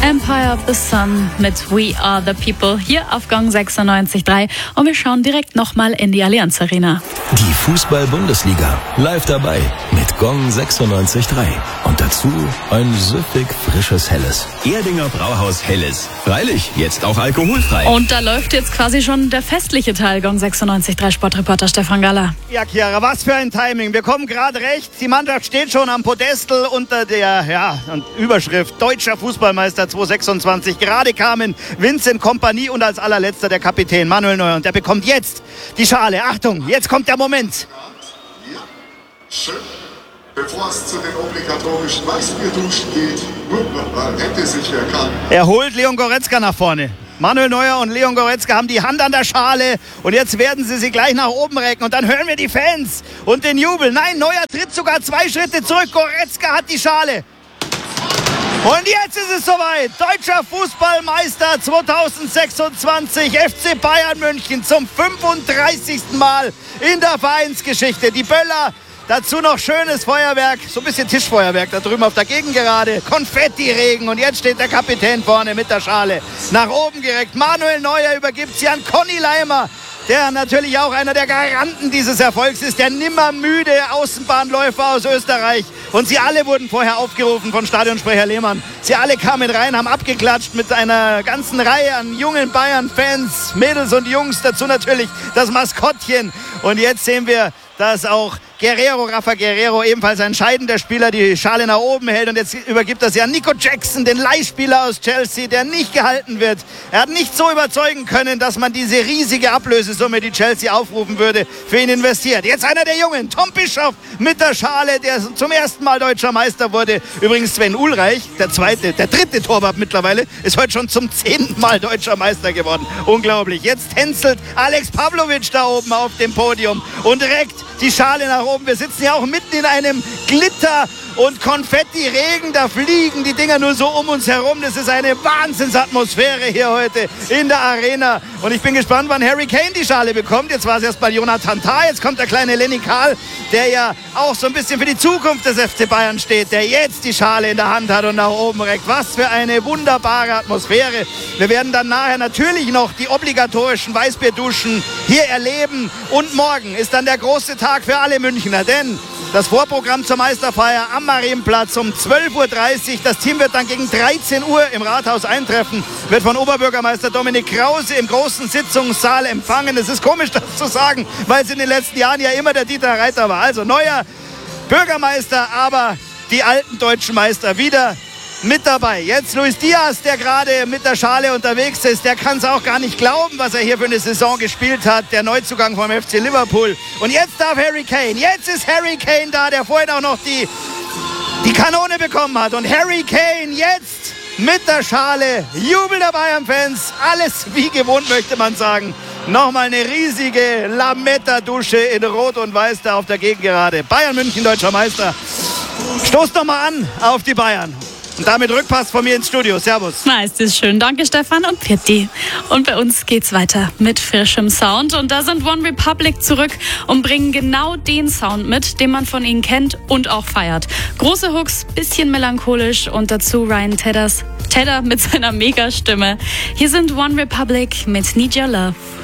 Empire of the Sun mit We Are the People hier auf Gong 96.3 und wir schauen direkt nochmal in die Allianz Arena. Die Fußball-Bundesliga live dabei mit Gong 96.3 und dazu ein süffig frisches Helles. Erdinger Brauhaus Helles. Freilich, jetzt auch alkoholfrei. Und da läuft jetzt quasi schon der festliche Teil. Gong 96.3 Sportreporter Stefan Galler. Ja, Chiara, was für ein Timing. Wir kommen gerade recht. Die Mannschaft steht schon am Podestel unter der Überschrift Deutscher Fußballmeister 2026. Gerade kamen Vincent Kompany und als allerletzter der Kapitän Manuel Neuer. Und der bekommt jetzt die Schale. Achtung, jetzt kommt der Moment. Ja, schön. Bevor es zu den obligatorischen Weißbierduschen geht, rette sich wer kann. Er holt Leon Goretzka nach vorne. Manuel Neuer und Leon Goretzka haben die Hand an der Schale und jetzt werden sie gleich nach oben recken und dann hören wir die Fans und den Jubel. Nein, Neuer tritt sogar 2 Schritte zurück. Goretzka hat die Schale. Und jetzt ist es soweit. Deutscher Fußballmeister 2026. FC Bayern München zum 35. Mal in der Vereinsgeschichte. Die Böller, dazu noch schönes Feuerwerk, so ein bisschen Tischfeuerwerk da drüben auf der Gegengerade. Konfettiregen und jetzt steht der Kapitän vorne mit der Schale. Nach oben gereckt. Manuel Neuer übergibt sie an Conny Leimer, der natürlich auch einer der Garanten dieses Erfolgs ist, der nimmermüde Außenbahnläufer aus Österreich. Und sie alle wurden vorher aufgerufen von Stadionsprecher Lehmann. Sie alle kamen rein, haben abgeklatscht mit einer ganzen Reihe an jungen Bayern-Fans, Mädels und Jungs, dazu natürlich das Maskottchen. Und jetzt sehen wir, dass auch Rafa Guerreiro, ebenfalls ein entscheidender Spieler, die Schale nach oben hält. Und jetzt übergibt er sie an Nico Jackson, den Leihspieler aus Chelsea, der nicht gehalten wird. Er hat nicht so überzeugen können, dass man diese riesige Ablösesumme, die Chelsea aufrufen würde, für ihn investiert. Jetzt einer der Jungen, Tom Bischoff mit der Schale, der zum ersten Mal deutscher Meister wurde. Übrigens Sven Ulreich, der dritte Torwart mittlerweile, ist heute schon zum 10. Mal deutscher Meister geworden. Unglaublich. Jetzt tänzelt Alex Pavlovic da oben auf dem Podium und reckt die Schale nach oben. Wir sitzen ja auch mitten in einem Glitter- und Konfetti-Regen. Da fliegen die Dinger nur so um uns herum. Das ist eine Wahnsinnsatmosphäre hier heute in der Arena. Und ich bin gespannt, wann Harry Kane die Schale bekommt. Jetzt war es erst bei Jonathan Tah. Jetzt kommt der kleine Lenny Kahl, der ja auch so ein bisschen für die Zukunft des FC Bayern steht, der jetzt die Schale in der Hand hat und nach oben reckt. Was für eine wunderbare Atmosphäre. Wir werden dann nachher natürlich noch die obligatorischen Weißbierduschen hier erleben. Und morgen ist dann der große Tag für alle Münchner, denn das Vorprogramm zur Meisterfeier am Marienplatz um 12.30 Uhr. Das Team wird dann gegen 13 Uhr im Rathaus eintreffen, wird von Oberbürgermeister Dominik Krause im großen Sitzungssaal empfangen. Es ist komisch, das zu sagen, weil es in den letzten Jahren ja immer der Dieter Reiter war. Also neuer Bürgermeister, aber die alten deutschen Meister wieder mit dabei. Jetzt Luis Diaz, der gerade mit der Schale unterwegs ist, der kann es auch gar nicht glauben, was er hier für eine Saison gespielt hat. Der Neuzugang vom FC Liverpool. Und jetzt darf Harry Kane. Jetzt ist Harry Kane da, der vorhin auch noch die Kanone bekommen hat. Und Harry Kane jetzt mit der Schale. Jubel der Bayern-Fans. Alles wie gewohnt, möchte man sagen. Nochmal eine riesige Lametta-Dusche in Rot und Weiß da auf der Gegengerade. Bayern München, deutscher Meister. Stoßt doch mal an auf die Bayern. Und damit Rückpass von mir ins Studio. Servus. Na, ist das schön. Danke, Stefan und Pitti. Und bei uns geht's weiter mit frischem Sound. Und da sind One Republic zurück und bringen genau den Sound mit, den man von ihnen kennt und auch feiert. Große Hooks, bisschen melancholisch und dazu Ryan Tedder mit seiner Mega-Stimme. Hier sind One Republic mit Need Your Love.